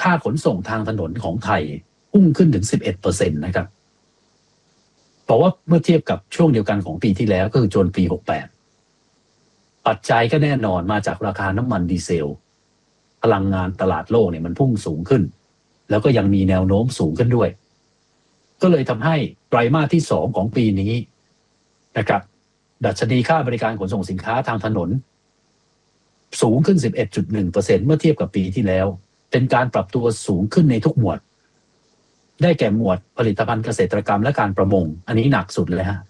ค่าขนส่งทางถนนของไทยพุ่งขึ้นถึง 11% นะครับบอกว่าเมื่อเทียบกับช่วงเดียวกันของปีที่แล้วก็คือจนปี 68ปัจจัยก็แน่นอนมาจากราคาน้ำมันดีเซลพลังงานตลาดโลกเนี่ยมันพุ่งสูงขึ้นแล้วก็ยังมีแนวโน้มสูงขึ้นด้วยก็เลยทำให้ไตรมาสที่2ของปีนี้นะครับดัชนีค่าบริการขนส่งสินค้าทางถนนสูงขึ้น 11.1% เมื่อเทียบกับปีที่แล้วเป็นการปรับตัวสูงขึ้นในทุกหมวดได้แก่หมวดผลิตภัณฑ์เกษตรกรรมและการประมงอันนี้หนักสุดเลยฮะ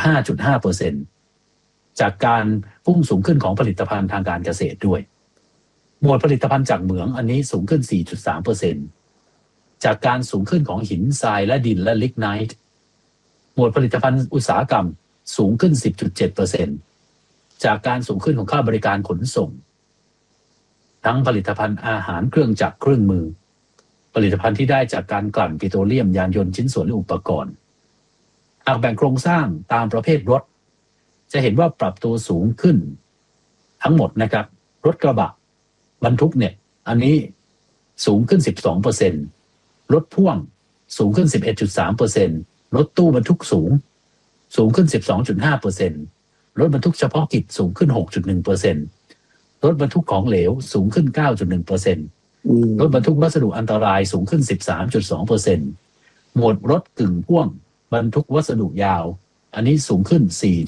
15.5% จากการพุ่งสูงขึ้นของผลิตภัณฑ์ทางการเกษตรด้วยหมวดผลิตภัณฑ์จากเหมืองอันนี้สูงขึ้น 4.3% จากการสูงขึ้นของหินทรายและดินและลิกไนท์หมวดผลิตภัณฑ์อุตสาหกรรมสูงขึ้น 10.7% จากการสูงขึ้นของค่าบริการขนส่งทั้งผลิตภัณฑ์อาหารเครื่องจักรเครื่องมือผลิตภัณฑ์ที่ได้จากการกลั่นปิโตรเลียมยานยนต์ชิ้นส่วนและอุปกรณ์หากแบ่งโครงสร้างตามประเภทรถจะเห็นว่าปรับตัวสูงขึ้นทั้งหมดนะครับรถกระบะบรรทุกเนี่ยอันนี้สูงขึ้น 12% รถพ่วงสูงขึ้น 11.3% รถตู้บรรทุกสูงขึ้น 12.5% รถบรรทุกเฉพาะกิจสูงขึ้น 6.1%รถบรรทุกของเหลวสูงขึ้น 9.1%รถบรรทุกวัสดุอันตรายสูงขึ้น 13.2% หมวดรถกึ่งพ่วงบรรทุกวัสดุยาวอันนี้สูงขึ้น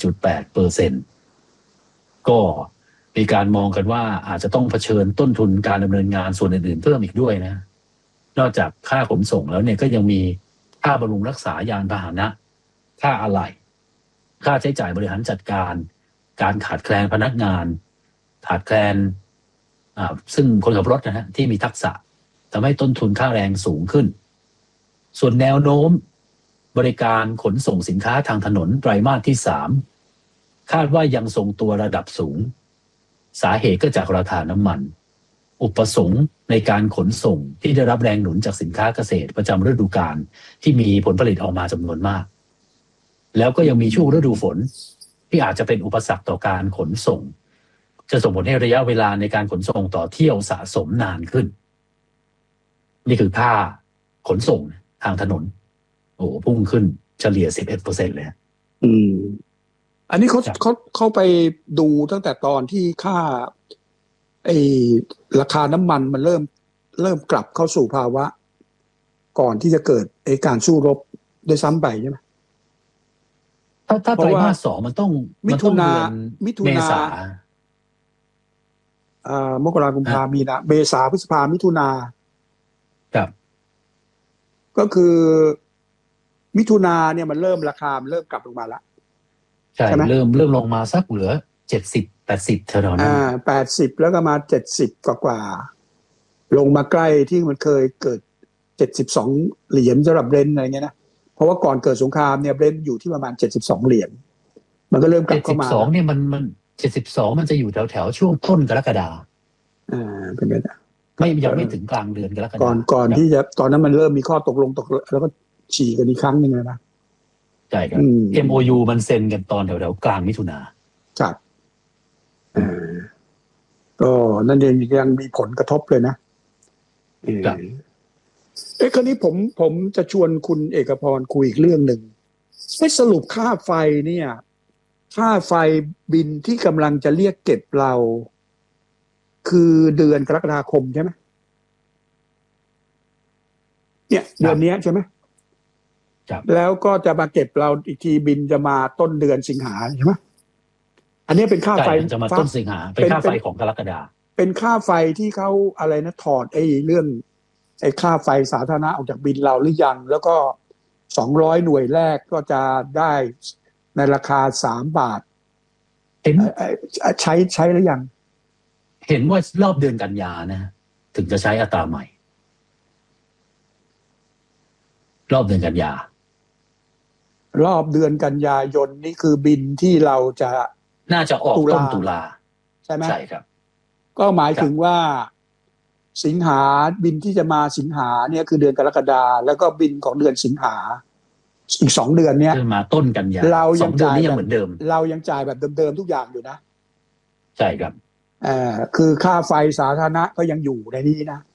4.8% ก็มีการมองกันว่าอาจจะต้องเผชิญต้นทุนการดำเนินงานส่วนอื่นๆเพิ่มอีกด้วยนะนอกจากค่าขนส่งแล้วเนี่ยก็ยังมีค่าบำรุงรักษายานพาหนะค่าอะไหล่ค่าใช้จ่ายบริหารจัดการการขาดแคลนพนักงานขาดแคลนซึ่งคนขับรถนะฮะที่มีทักษะทำให้ต้นทุนค่าแรงสูงขึ้นส่วนแนวโน้มบริการขนส่งสินค้าทางถนนไตรมาสที่3คาดว่ายังทรงตัวระดับสูงสาเหตุก็จากราคาน้ำมันอุปสงค์ในการขนส่งที่ได้รับแรงหนุนจากสินค้าเกษตรประจำฤดูกาลที่มีผลผลิตออกมาจำนวนมากแล้วก็ยังมีช่วงฤดูฝนที่อาจจะเป็นอุปสรรคต่อการขนส่งจะส่งผลให้ระยะเวลาในการขนส่งต่อเที่ยวสะสมนานขึ้นนี่คือค่าขนส่งทางถนนโอ้พุ่งขึ้นเฉลี่ย 11% เลยอันนี้เขาไปดูตั้งแต่ตอนที่ค่าราคาน้ำมันมันเริ่มกลับเข้าสู่ภาวะก่อนที่จะเกิดการสู้รบด้วยซ้ำไปใช่ไหมถ้าไตรมาส 2มันต้องเดือนเมษามกราคมกุมภามีนาเมษาพฤษภามิถุนาครับก็คือมิถุนาเนี่ยมันเริ่มราคามันเริ่มกลับลงมาแล้วใช่ไหมเริ่มลงมาสักเหลือ70-80เท่านั้น 80แล้วก็มา70กว่าลงมาใกล้ที่มันเคยเกิด72เหรียญสำหรับเบรนท์อะไรเงี้ยนะเพราะว่าก่อนเกิดสงครามเนี่ยเบรนท์อยู่ที่ประมาณ72เหรียญมันก็เริ่มกลับเข้ามา 72เนี่ยมัน72มันจะอยู่แถวช่วงต้นกรกฎาคมเป็นไปได้ยังไม่ถึงกลางเดือนกรกฎาคมก่อนที่จะตอนนั้นมันเริ่มมีข้อตกลงแล้วก็ฉี่กันอีกครั้งนึงนะใช่ครับ MOU มันเซ็นกันตอนแถวกลางมิถุนาครับก็นั่นเองยังมีผลกระทบเลยนะคราวนี้ผมจะชวนคุณเอกพรคุยอีกเรื่องหนึ่งให้สรุปค่าไฟเนี่ยค่าไฟบินที่กำลังจะเรียกเก็บเราคือเดือนกรกฎาคมใช่ไหมเนี่ยเดือนนี้ใช่ไหมแล้วก็จะมาเก็บเราอีกทีบินจะมาต้นเดือนสิงหาใช่ไหมอันนี้เป็นค่าไฟจะมาต้นสิงหาเป็นค่าไฟของกรกฎาคมเป็นค่าไฟที่เขาอะไรนะถอดเรื่องค่าไฟสาธารณะออกจากบินเราหรือยังแล้วก็200หน่วยแรกก็จะได้ในราคา3 บาทใช้หรือยังเห็นว่ารอบเดือนกันยานะถึงจะใช้อัตราใหม่รอบเดือนกันยายนนี่คือบินที่เราจะน่าจะออกต้นตุลาใช่ไหมใช่ครับก็หมายถึงว่าสิงหาบินที่จะมาสิงหาเนี่ยคือเดือนกรกฎาแล้วก็บินของเดือนสิงหาอีก2 เดือนเนี้ยมาต้นกันยาเรายังจ่ายยังเหมือนเดิมเรายังจ่ายแบบเดิมๆทุกอย่างอยู่นะใช่ครับคือค่าไฟสาธารณะก็ยังอยู่ในนี้นะ